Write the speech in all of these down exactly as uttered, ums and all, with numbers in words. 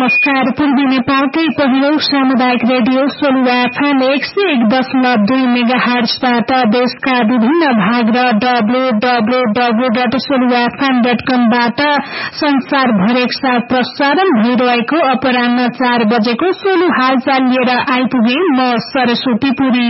नमस्कार। पूर्वी नेपालकै पहिलो सामुदायिक रेडियो सोलुवा एफएम एक सय एक दशमलव दुई मेगा हर्जबाट देशका विभिन्न भाग र W W W dot सोलुवा FM dot कमबाट संसारभर एकसाथ प्रसारण भइरहेको अपराह्न चार बजेको सोलु हालचाल लिएर आइपुगे म सरस्वती पुरी।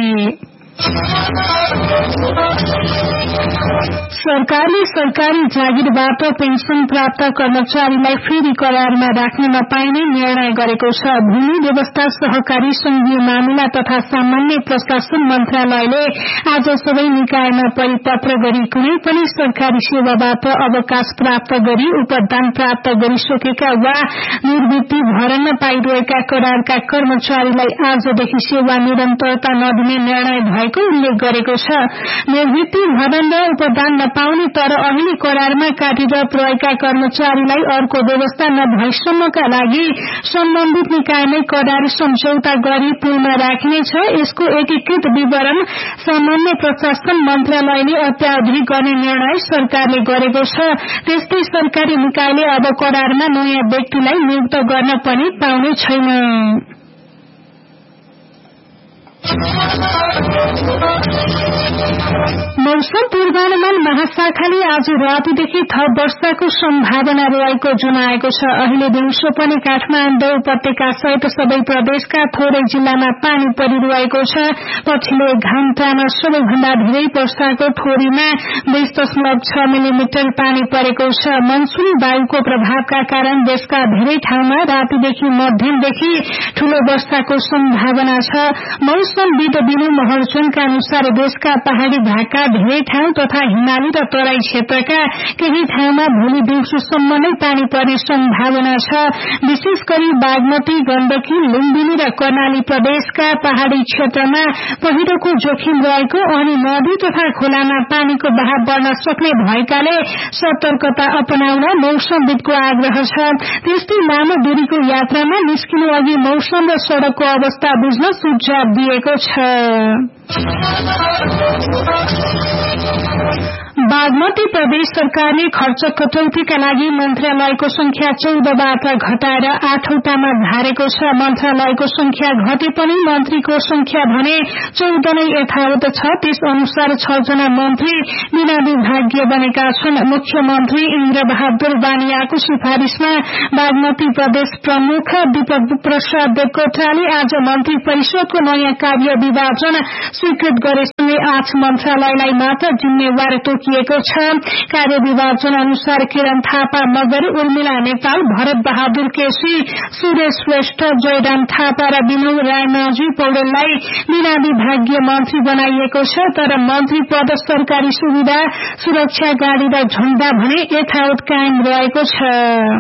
सरकारले सरकारी जागिरबाट पेन्सन प्राप्त कर्मचारीलाई फेरि करारमा राख्न नपाइने निर्णय गरेको छ। भूमि व्यवस्था सहकारी संघीय मामिला तथा सामान्य प्रशासन मन्त्रालयले आज सबै निकायमा परिपत्र गरी कुनै पनि सरकारी सेवाबाट अवकाश प्राप्त गरी उपदान प्राप्त गरिसकेका वा निवृत्ति भरन पाइरहेका करारका कर्मचारीलाई आजदेखि सेवा निरन्तरता नदिने निर्णय भएको उल्लेख गरेको छ। निवृत्ति भरण र उपदान नपाउने तर अहिले करारमा कार्यरत रहेका कर्मचारीलाई अर्को व्यवस्था नभएसम्मका लागि सम्बन्धित निकायमै करार सम्झौता गरी पूर्ण राखिनेछ। यसको एकीकृत विवरण सामान्य प्रशासन मन्त्रालयले अत्यावधि गर्ने निर्णय सरकारले गरेको छ। त्यस्तै सरकारी निकायले अब करारमा नयाँ व्यक्तिलाई नियुक्त गर्न पनि पाउने छैन। मौसम पूर्वानुमान महाशाखाले आज रातिदेखि थप वर्षाको सम्भावना रहेको जनाएको छ। अहिले दिउँसो पनि काठमाडौँ उपत्यका सहित सबै प्रदेशका थोरै जिल्लामा पानी परिरहेको छ। पछिल्लो एक घण्टामा सबैभन्दा धेरै वर्षाको थोरीमा बीस दशमलव छ मिलिमिटर पानी परेको छ। मनसुनी वायुको प्रभावका कारण देशका धेरै ठाउँमा रातिदेखि मध्यमदेखि ठूलो वर्षाको सम्भावना छ। मौसमविद बिनु महर्जनका अनुसार देशका पहाड़ी भागका धेरै ठाउँ तथा हिमाली र तराई क्षेत्रका केही ठाउँमा भोलि दिउँसोसम्म नै पानी पर्ने सम्भावना छ। विशेष गरी बागमती, गण्डकी, लुम्बिनी र कर्णाली प्रदेशका पहाड़ी क्षेत्रमा पहिरोको जोखिम रहेको अनि नदी तथा खोलामा पानीको बहाव बढ्न सक्ने भएकाले सतर्कता अपनाउन मौसमविदको आग्रह छ। त्यस्तै लामो दूरीको यात्रामा निस्किनु अघि मौसम र सड़कको अवस्था बुझ्न सुझाव दिएको छ। बागमती प्रदेश सरकारले खर्च कटौतीका लागि मन्त्रालयको संख्या चौधबाट घटाएर आठवटामा झारेको छ। मन्त्रालयको संख्या घटे पनि मन्त्रीको संख्या भने चौध नै यथावत छ। त्यस अनुसार छ जना मन्त्री बिना विभागीय बनेका छन्। मुख्यमन्त्री इन्द्र बहादुर बानियाको सिफारिशमा बागमती प्रदेश प्रमुख दीपक प्रसाद देवकोटाले आज मन्त्री परिषदको नयाँ कार्य विभाजन स्वीकृत गरेसँगै आठ मन्त्रालयलाई मात्र जिम्मेवार तोकिएको छ। कार्य विभाजन अनुसार किरण थापा मगर, उर्मिला नेपाल, भरत बहादुर केसी, सुरेश श्रेष्ठ, जयराम थापा र विनोद रायमाझी पौडेललाई बिना विभागीय मन्त्री बनाइएको छ। तर मन्त्री पद, सरकारी सुविधा, सुरक्षा गाड़ी र झण्डा भने यथावत कायम रहेको छ।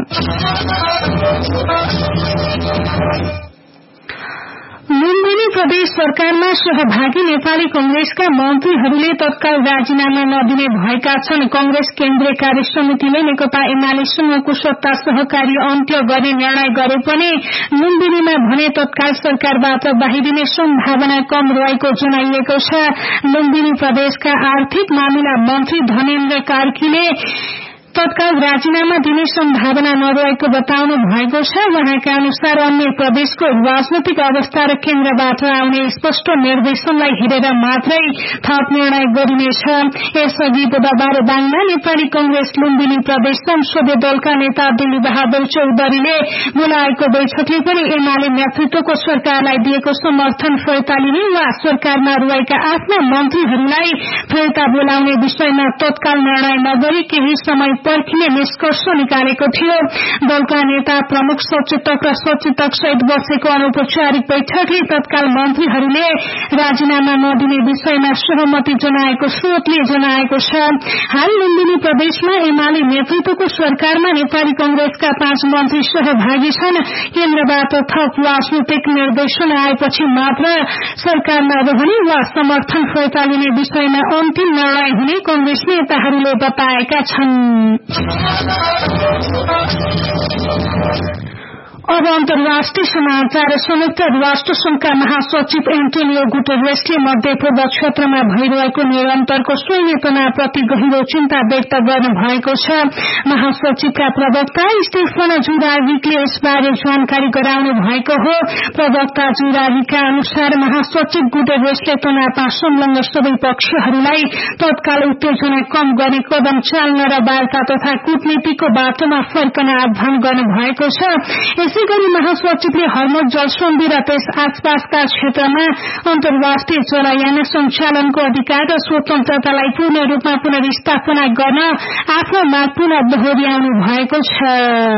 लुम्बिनी प्रदेश सरकारमा सहभागी नेपाली कंग्रेसका मन्त्रीहरूले तत्काल राजीनामा नदिने भएका छन्। कंग्रेस केन्द्रीय कार्य समितिले नेकपा एमालेसँगको सत्ता सहकारी अन्त्य गर्ने निर्णय गरे पनि लुम्बिनीमा भने तत्काल सरकारबाट बाहिरिने सम्भावना कम रहेको जनाइएको छ। लुम्बिनी प्रदेशका आर्थिक मामिला मन्त्री धनेन्द्र कार्कीले तत्काल राजीनामा दिने सम्भावना नरहेको बताउनु भएको छ। उहाँका अनुसार अन्य प्रदेशको राजनैतिक अवस्था र केन्द्रबाट आउने स्पष्ट निर्देशनलाई हेरेर मात्रै थप निर्णय गरिनेछ। यसअघि बुधबार दाङमा नेपाली कंग्रेस लुम्बिनी प्रदेश संसदीय दलका नेता दिली बहादुर चौधरीले बोलाएको बैठकले पनि एमाले नेतृत्वको सरकारलाई दिएको समर्थन फिर्ता लिने वा सरकारमा रहेका आफ्ना मन्त्रीहरूलाई फिर्ता बोलाउने विषयमा तत्काल निर्णय नगरी केही समय पर्खिने निष्कर्ष निकालेको थियो। दलका नेता, प्रमुख सचेतक र सचेतक सहित बसेको अनौपचारिक बैठकले तत्काल मन्त्रीहरूले राजीनामा नदिने विषयमा सहमति जनाएको स्रोतले जनाएको छ। हाल लुम्बिनी प्रदेशमा एमाले नेतृत्वको सरकारमा नेपाली कंग्रेसका पाँच मन्त्री सहभागी छन्। केन्द्रबाट थप राजनीतिक निर्देशन आएपछि मात्र सरकारमा रहने वा समर्थन फिर्ता लिने विषयमा अन्तिम निर्णय हुने कंग्रेस नेताहरूले बताएका छन्। अब अन्तर्राष्ट्रिय समाचार। संयुक्त राष्ट्र संघका महासचिव एन्टोनियो गुटेरेसले मध्यपूर्व क्षेत्रमा भइरहेको निरन्तरको सैन्य तनावप्रति गहिरो चिन्ता व्यक्त गर्नु भएको छ। महासचिवका प्रवक्ता स्टेफन जुराविकले यसबारे जानकारी गराउनु भएको हो। प्रवक्ता जुराविकका अनुसार महासचिव गुटेरेसले तनावमा संलग्न सबै पक्षहरूलाई तत्काल उत्तेजना कम गर्ने कदम चाल्न र वार्ता तथा कूटनीतिको बाटोमा फर्कन आह्वान गर्नु भएको छ। यसैगरी महासचिवले हर्मुज जलसन्धि र त्यस आसपासका क्षेत्रमा अन्तर्राष्ट्रिय जलयान सञ्चालनको अधिकार र स्वतन्त्रतालाई पूर्ण रूपमा पुनर्स्थापना गर्न आफ्नो माग पुनः दोहोर्याउनु भएको छ।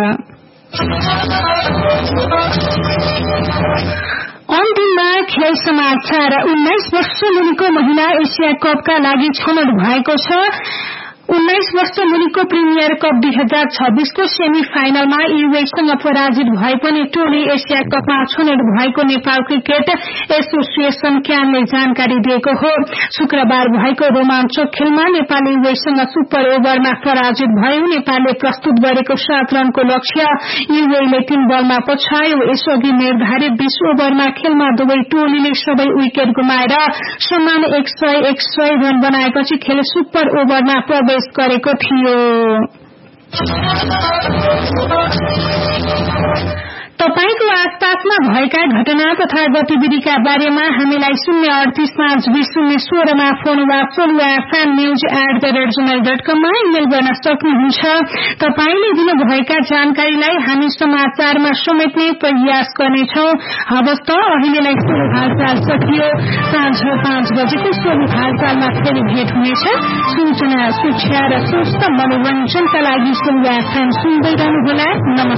अन्तिममा खेल समाचार। उन्नाइस वर्ष मुनिको महिला एसिया कपका लागि छनौट भएको छ। उन्नाइस वर्ष मुनिको प्रिमियर कप दुई हजार छब्बीसको सेमी फाइनलमा युएसँग पराजित भए पनि टोली एसिया कपमा छनौट भएको नेपाल क्रिकेट एसोसिएसन क्यानले जानकारी दिएको हो। शुक्रबार भएको रोमाञ्चक खेलमा नेपाल युएसँग सुपर ओभरमा पराजित भयो। नेपालले प्रस्तुत गरेको सात रनको लक्ष्य युएले तीन बलमा पछायो। यसअघि निर्धारित बीस ओभरमा खेलमा दुवै टोलीले सबै विकेट गुमाएर समान एक सय एक सय रन बनाएपछि खेल सुपर ओभरमा प्रवेश गरेको थियो। तपाईको आसपासमा भएका घटना तथा गतिविधिका बारेमा हामीलाई शून्य अडतीस पाँच बीस शून्य सोह्रमा फोन वा चलुवा FM news at the rate Gmail dot कममा इमेल गर्न सक्नुहुन्छ। तपाईले दिनुभएका जानकारीलाई हामी समाचारमा समेट्ने प्रयास गर्नेछौ। हवस् त अहिलेलाई सोह्र हालचाल सकियो। साँझ पाँच बजेको सोह्र हालचालमा फेरि भेट हुनेछ। सूचना शिक्षा र स्वस्थ मनोरञ्जनका लागि चलुवा एफएम सुन्दै रहनुहोला। नमस्कार।